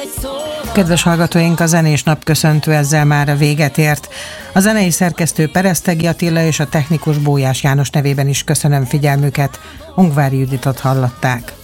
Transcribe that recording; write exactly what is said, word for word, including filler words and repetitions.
Kedves hallgatóink, a zenés napköszöntő ezzel már a véget ért. A zenei szerkesztő Peresztegi Attila és a technikus Bójás János nevében is köszönöm figyelmüket. Ungvári Juditot hallották.